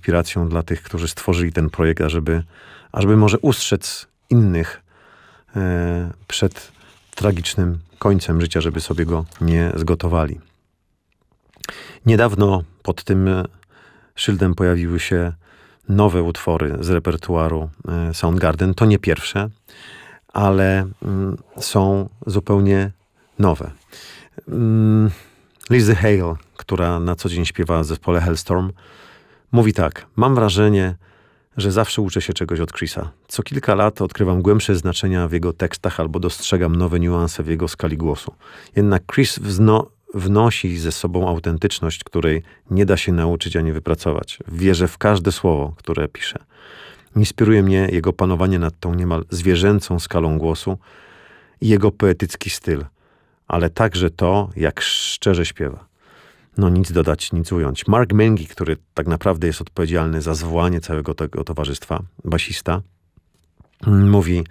inspiracją dla tych, którzy stworzyli ten projekt, ażeby może ustrzec innych przed tragicznym końcem życia, żeby sobie go nie zgotowali. Niedawno pod tym szyldem pojawiły się nowe utwory z repertuaru Soundgarden. To nie pierwsze, ale są zupełnie nowe. Lizzy Hale, która na co dzień śpiewa w zespole Hellstorm, mówi tak: mam wrażenie, że zawsze uczę się czegoś od Chrisa. Co kilka lat odkrywam głębsze znaczenia w jego tekstach albo dostrzegam nowe niuanse w jego skali głosu. Jednak Chris wnosi ze sobą autentyczność, której nie da się nauczyć ani wypracować. Wierzę w każde słowo, które pisze. Inspiruje mnie jego panowanie nad tą niemal zwierzęcą skalą głosu i jego poetycki styl, ale także to, jak szczerze śpiewa. No nic dodać, nic ująć. Mark Mengi, który tak naprawdę jest odpowiedzialny za zwołanie całego tego towarzystwa, basista, mówi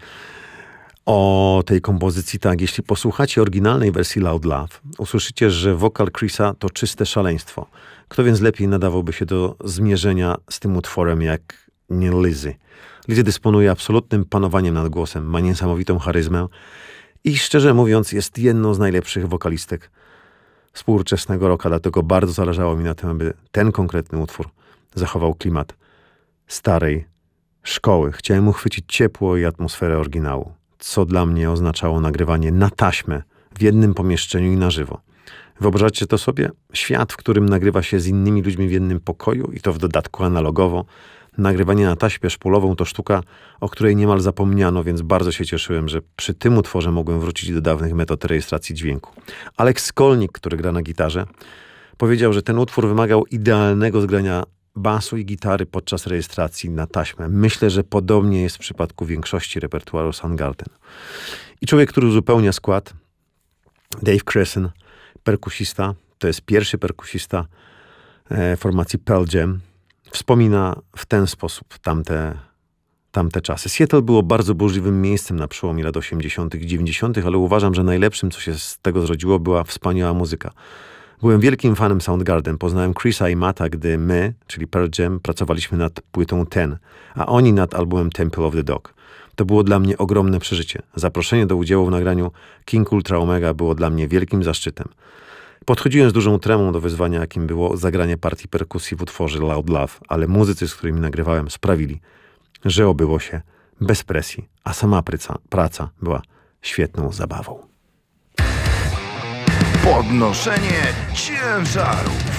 o tej kompozycji tak: jeśli posłuchacie oryginalnej wersji Loud Love, usłyszycie, że wokal Chrisa to czyste szaleństwo. Kto więc lepiej nadawałby się do zmierzenia z tym utworem jak nie Lizzy? Lizzy dysponuje absolutnym panowaniem nad głosem, ma niesamowitą charyzmę i szczerze mówiąc jest jedną z najlepszych wokalistek współczesnego rocka, dlatego bardzo zależało mi na tym, aby ten konkretny utwór zachował klimat starej szkoły. Chciałem uchwycić ciepło i atmosferę oryginału, co dla mnie oznaczało nagrywanie na taśmę w jednym pomieszczeniu i na żywo. Wyobraźcie to sobie? Świat, w którym nagrywa się z innymi ludźmi w jednym pokoju i to w dodatku analogowo. Nagrywanie na taśmę szpulową to sztuka, o której niemal zapomniano, więc bardzo się cieszyłem, że przy tym utworze mogłem wrócić do dawnych metod rejestracji dźwięku. Alex Skolnick, który gra na gitarze, powiedział, że ten utwór wymagał idealnego zgrania basu i gitary podczas rejestracji na taśmę. Myślę, że podobnie jest w przypadku większości repertuaru Soundgarden. I człowiek, który uzupełnia skład, Dave Cresson, perkusista, to jest pierwszy perkusista formacji Pearl Jam, wspomina w ten sposób tamte czasy. Seattle było bardzo burzliwym miejscem na przełomie lat 80. i 90., ale uważam, że najlepszym, co się z tego zrodziło, była wspaniała muzyka. Byłem wielkim fanem Soundgarden. Poznałem Chrisa i Matta, gdy my, czyli Pearl Jam, pracowaliśmy nad płytą Ten, a oni nad albumem Temple of the Dog. To było dla mnie ogromne przeżycie. Zaproszenie do udziału w nagraniu King Ultra Omega było dla mnie wielkim zaszczytem. Podchodziłem z dużą tremą do wyzwania, jakim było zagranie partii perkusji w utworze Loud Love, ale muzycy, z którymi nagrywałem, sprawili, że obyło się bez presji, a sama praca była świetną zabawą. Podnoszenie ciężarów.